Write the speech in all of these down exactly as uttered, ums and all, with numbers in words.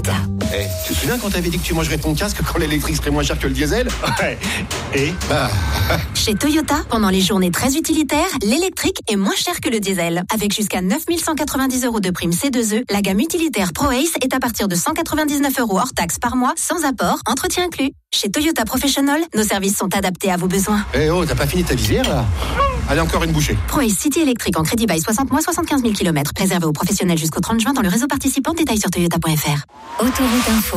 Toyota. Hey, tu te souviens quand t'avais dit que tu mangerais ton casque quand l'électrique serait moins cher que le diesel? Ouais. Et bah... Chez Toyota, pendant les journées très utilitaires, l'électrique est moins cher que le diesel. Avec jusqu'à neuf mille cent quatre-vingt-dix euros de prime C deux E, la gamme utilitaire Pro Ace est à partir de cent quatre-vingt-dix-neuf euros hors taxe par mois, sans apport, entretien inclus. Chez Toyota Professional, nos services sont adaptés à vos besoins. Eh oh, t'as pas fini ta visière là? Allez, encore une bouchée. Pro Ace City électrique en crédit bail soixante mois, soixante-quinze mille kilomètres. Réservé aux professionnels jusqu'au trente juin dans le réseau participant. Détails sur toyota point f r. Autoroute Info.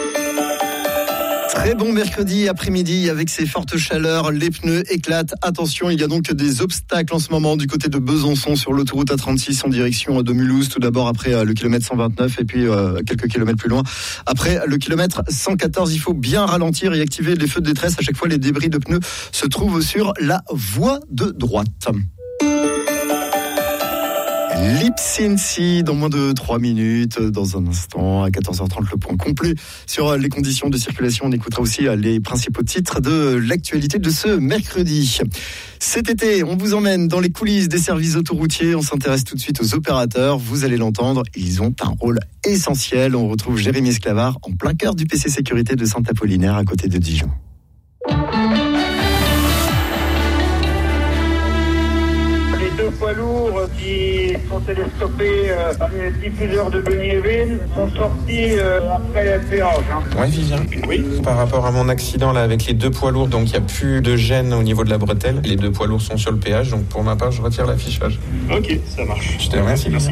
Très bon mercredi après-midi avec ces fortes chaleurs, les pneus éclatent. Attention, il y a donc des obstacles en ce moment du côté de Besançon sur l'autoroute A trente-six en direction de Mulhouse. Tout d'abord après le kilomètre cent vingt-neuf et puis euh, quelques kilomètres plus loin. Après le kilomètre cent quatorze, il faut bien ralentir et activer les feux de détresse. À chaque fois, les débris de pneus se trouvent sur la voie de droite. Lipsinski dans moins de trois minutes, dans un instant, à quatorze heures trente, le point complet sur les conditions de circulation. On écoutera aussi les principaux titres de l'actualité de ce mercredi. Cet été, on vous emmène dans les coulisses des services autoroutiers. On s'intéresse tout de suite aux opérateurs. Vous allez l'entendre, ils ont un rôle essentiel. On retrouve Jérémy Esclavard en plein cœur du P C Sécurité de Saint-Apollinaire à côté de Dijon. Deux poids lourds qui sont télescopés euh, par les diffuseurs de Beniéville sont sortis euh, après le péage. Hein. Ouais, Vivien. Oui. Par rapport à mon accident là avec les deux poids lourds, donc il n'y a plus de gêne au niveau de la bretelle. Les deux poids lourds sont sur le péage, donc pour ma part, je retire l'affichage. Ok, ça marche. Je te remercie. Merci.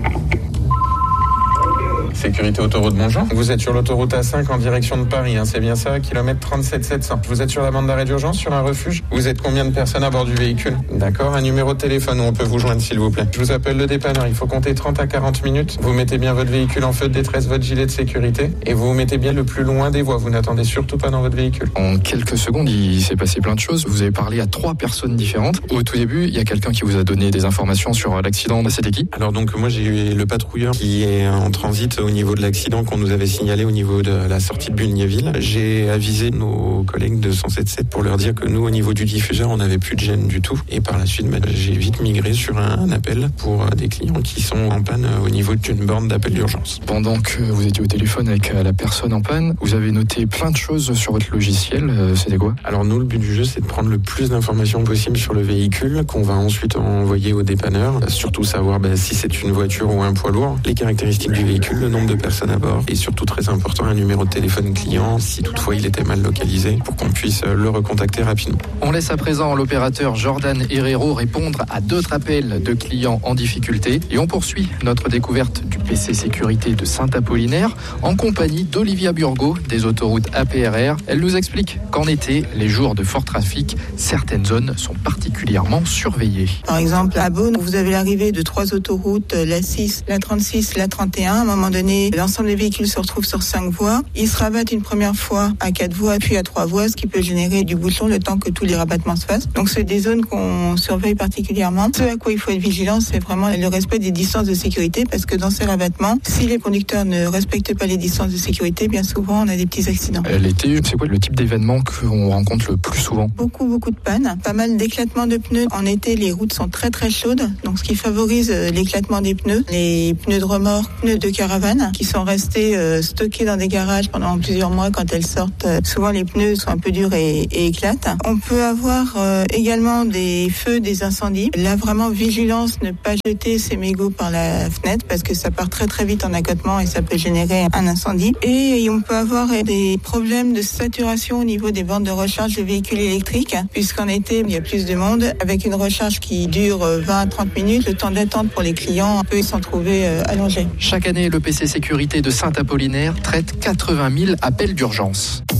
Sécurité autoroute, bonjour. Vous êtes sur l'autoroute A cinq en direction de Paris, hein, c'est bien ça, kilomètre trente-sept sept cents. Vous êtes sur la bande d'arrêt d'urgence, sur un refuge. Vous êtes combien de personnes à bord du véhicule? D'accord, un numéro de téléphone où on peut vous joindre s'il vous plaît. Je vous appelle le dépanneur, il faut compter trente à quarante minutes. Vous mettez bien votre véhicule en feu de détresse, votre gilet de sécurité et vous vous mettez bien le plus loin des voies. Vous n'attendez surtout pas dans votre véhicule. En quelques secondes, il s'est passé plein de choses. Vous avez parlé à trois personnes différentes. Au tout début, il y a quelqu'un qui vous a donné des informations sur l'accident. C'était qui? Alors donc moi j'ai eu le patrouilleur qui est en transit au niveau de l'accident qu'on nous avait signalé au niveau de la sortie de Bulgnéville. J'ai avisé nos collègues de cent sept sept pour leur dire que nous, au niveau du diffuseur, on n'avait plus de gêne du tout. Et par la suite, bah, j'ai vite migré sur un, un appel pour des clients qui sont en panne au niveau d'une borne d'appel d'urgence. Pendant que vous étiez au téléphone avec la personne en panne, vous avez noté plein de choses sur votre logiciel. C'était quoi? Alors nous, le but du jeu, c'est de prendre le plus d'informations possible sur le véhicule qu'on va ensuite envoyer au dépanneur. Surtout savoir bah, si c'est une voiture ou un poids lourd, les caractéristiques du véhicule, le nombre de personnes à bord. Et surtout, très important, un numéro de téléphone client, si toutefois il était mal localisé, pour qu'on puisse le recontacter rapidement. On laisse à présent l'opérateur Jordan Herrero répondre à d'autres appels de clients en difficulté. Et on poursuit notre découverte du P C Sécurité de Saint-Apollinaire en compagnie d'Olivia Burgot des autoroutes A P R R. Elle nous explique qu'en été, les jours de fort trafic, certaines zones sont particulièrement surveillées. Par exemple, à Beaune, vous avez l'arrivée de trois autoroutes, la six, la trente-six, la trente et un. À un moment donné, l'ensemble des véhicules se retrouvent sur cinq voies. Ils se rabattent une première fois à quatre voies, puis à trois voies, ce qui peut générer du bouchon le temps que tous les rabattements se fassent. Donc, c'est des zones qu'on surveille particulièrement. Ce à quoi il faut être vigilant, c'est vraiment le respect des distances de sécurité, parce que dans ces rabattements, si les conducteurs ne respectent pas les distances de sécurité, bien souvent, on a des petits accidents. L'été, c'est quoi le type d'événement qu'on rencontre le plus souvent? Beaucoup, beaucoup de pannes. Pas mal d'éclatements de pneus. En été, les routes sont très, très chaudes, donc ce qui favorise l'éclatement des pneus. Les pneus de remorque, pneus de caravane, qui sont restés euh, stockés dans des garages pendant plusieurs mois. Quand elles sortent, euh, souvent les pneus sont un peu durs et, et éclatent. On peut avoir euh, également des feux, des incendies. Là, vraiment, vigilance, ne pas jeter ses mégots par la fenêtre, parce que ça part très très vite en accotement et ça peut générer un incendie. Et on peut avoir des problèmes de saturation au niveau des bornes de recharge de véhicules électriques, puisqu'en été, il y a plus de monde. Avec une recharge qui dure vingt à trente minutes, le temps d'attente pour les clients peut s'en trouver euh, allongé. Chaque année, le P C Sécurité de Saint-Apollinaire traite quatre-vingt mille appels d'urgence.